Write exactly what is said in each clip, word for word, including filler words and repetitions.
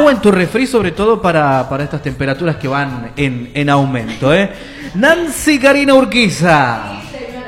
agua en tu refri, sobre todo para, para estas temperaturas que van en, en aumento, ¿eh? Nancy Karina Urquiza.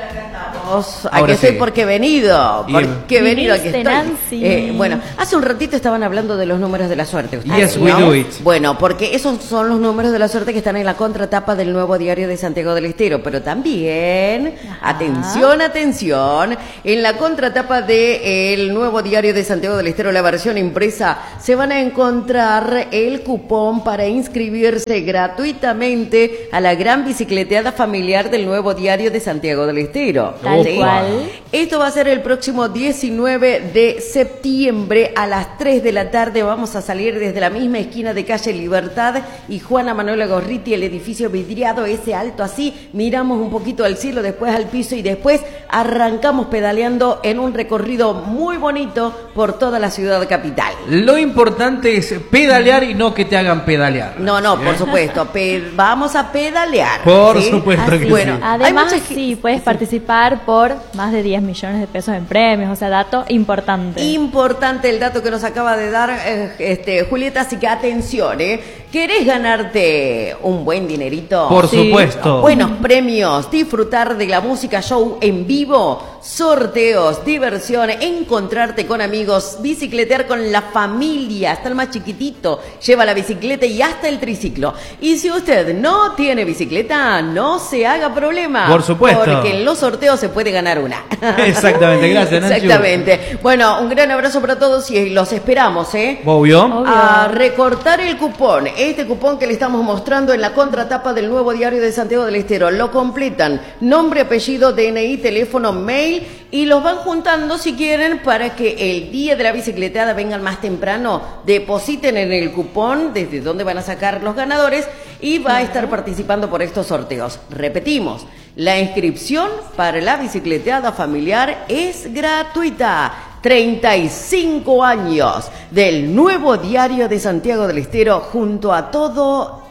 Aquí estoy sí. porque he venido, porque he venido, aquí estoy. Nancy. Eh, bueno, hace un ratito estaban hablando de los números de la suerte. ¿Ustedes, yes, ¿no? we do it. Bueno, porque esos son los números de la suerte que están en la contratapa del Nuevo Diario de Santiago del Estero, pero también, Ajá. atención, atención, en la contratapa del Nuevo Diario de Santiago del Estero, la versión impresa, se van a encontrar el cupón para inscribirse gratuitamente a la gran bicicleteada familiar del Nuevo Diario de Santiago del Estero. Tal ¿Sí? cual. Esto va a ser el próximo diecinueve de septiembre a las tres de la tarde. Vamos a salir desde la misma esquina de calle Libertad y Juana Manuela Gorriti, el edificio vidriado, ese alto así. Miramos un poquito al cielo, después al piso y después arrancamos pedaleando en un recorrido muy bonito por toda la ciudad capital. Lo importante es pedalear y no que te hagan pedalear. No, no, ¿sí? por supuesto. Pe- vamos a pedalear. Por ¿sí? supuesto así, que bueno, sí. Además, hay sí, puedes sí. participar por más de diez millones de pesos en premios, o sea, dato importante. Importante el dato que nos acaba de dar eh, este, Julieta, así que atención, ¿eh? ¿Querés ganarte un buen dinerito? Por sí. supuesto. Buenos premios, disfrutar de la música show en vivo, sorteos, diversión, encontrarte con amigos, bicicletear con la familia, hasta el más chiquitito, lleva la bicicleta y hasta el triciclo. Y si usted no tiene bicicleta, no se haga problema. Por supuesto. Porque en los sorteos se puede ganar una. Exactamente, gracias, Nancy. Exactamente. Bueno, un gran abrazo para todos y los esperamos, ¿eh? Obvio. Obvio. A recortar el cupón. Este cupón que le estamos mostrando en la contratapa del Nuevo Diario de Santiago del Estero. Lo completan nombre, apellido, D N I, teléfono, mail y los van juntando si quieren para que el día de la bicicleteada vengan más temprano, depositen en el cupón desde donde van a sacar los ganadores y va a estar participando por estos sorteos. Repetimos, la inscripción para la bicicleteada familiar es gratuita. treinta y cinco años del Nuevo Diario de Santiago del Estero junto a todo,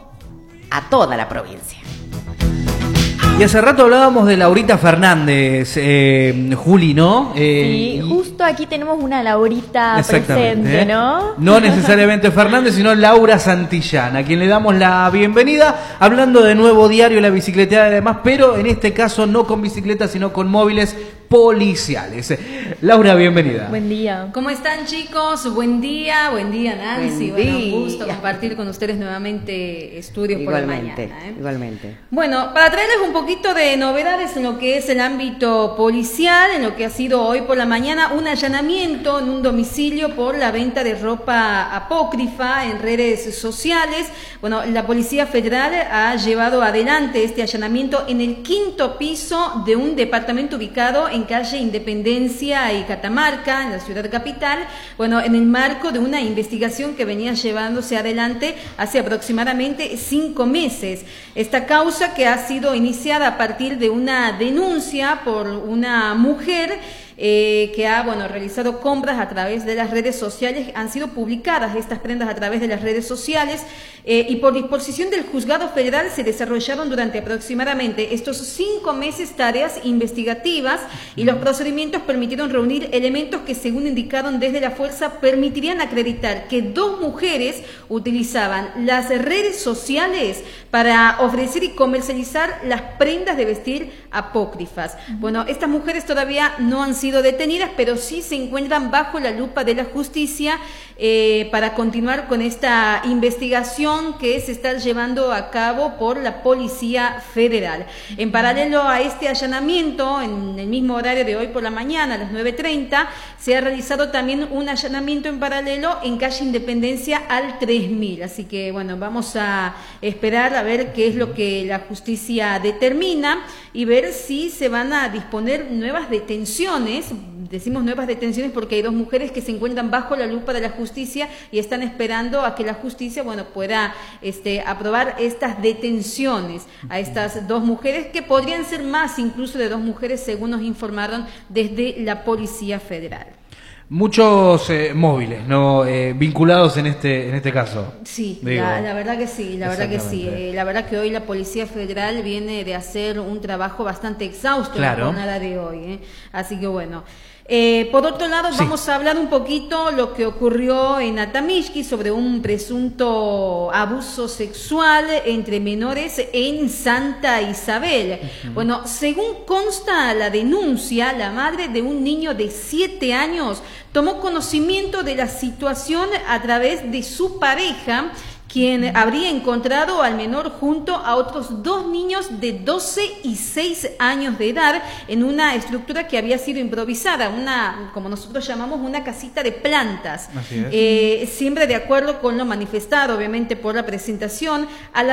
a toda la provincia. Y hace rato hablábamos de Laurita Fernández, eh, Juli, ¿no? Eh, sí, justo aquí tenemos una Laurita presente, ¿eh? ¿no? No necesariamente Fernández, sino Laura Santillán, a quien le damos la bienvenida, hablando de Nuevo Diario, la bicicleteada y demás, pero en este caso no con bicicletas, sino con móviles policiales. Laura, bienvenida. Buen día. ¿Cómo están, chicos? Buen día, buen día, Nancy. Buen bueno, día. un gusto compartir con ustedes nuevamente estudios por la mañana. ¿eh? Igualmente. Bueno, para traerles un poquito de novedades en lo que es el ámbito policial, en lo que ha sido hoy por la mañana un allanamiento en un domicilio por la venta de ropa apócrifa en redes sociales. Bueno, la Policía Federal ha llevado adelante este allanamiento en el quinto piso de un departamento ubicado en calle Independencia y Catamarca, en la ciudad capital, bueno, en el marco de una investigación que venía llevándose adelante hace aproximadamente cinco meses. Esta causa, que ha sido iniciada a partir de una denuncia por una mujer Eh, que ha bueno realizado compras a través de las redes sociales, han sido publicadas estas prendas a través de las redes sociales eh, y por disposición del Juzgado Federal se desarrollaron durante aproximadamente estos cinco meses tareas investigativas y los procedimientos permitieron reunir elementos que, según indicaron desde la fuerza, permitirían acreditar que dos mujeres utilizaban las redes sociales para ofrecer y comercializar las prendas de vestir apócrifas. Bueno, estas mujeres todavía no han sido detenidas, pero sí se encuentran bajo la lupa de la justicia eh, para continuar con esta investigación que se está llevando a cabo por la Policía Federal. En paralelo a este allanamiento, en el mismo horario de hoy por la mañana, a las nueve treinta, se ha realizado también un allanamiento en paralelo en calle Independencia al tres mil. Así que, bueno, vamos a esperar a ver qué es lo que la justicia determina y ver si se van a disponer nuevas detenciones. Decimos nuevas detenciones porque hay dos mujeres que se encuentran bajo la lupa de la justicia y están esperando a que la justicia, bueno, pueda este, aprobar estas detenciones a estas dos mujeres, que podrían ser más incluso de dos mujeres, según nos informaron desde la Policía Federal. Muchos eh, móviles, ¿no? Eh, vinculados en este en este caso. Sí, la, la verdad que sí, la verdad que sí. Eh, la verdad que hoy la Policía Federal viene de hacer un trabajo bastante exhausto, claro, en la jornada de hoy. ¿eh? Así que bueno. Eh, por otro lado, Sí. vamos a hablar un poquito lo que ocurrió en Atamishki sobre un presunto abuso sexual entre menores en Santa Isabel. Uh-huh. Bueno, según consta la denuncia, la madre de un niño de siete años tomó conocimiento de la situación a través de su pareja, quien habría encontrado al menor junto a otros dos niños de doce y seis años de edad en una estructura que había sido improvisada, una, como nosotros llamamos, una casita de plantas. Así es. Eh, siempre de acuerdo con lo manifestado, obviamente, por la presentación. A la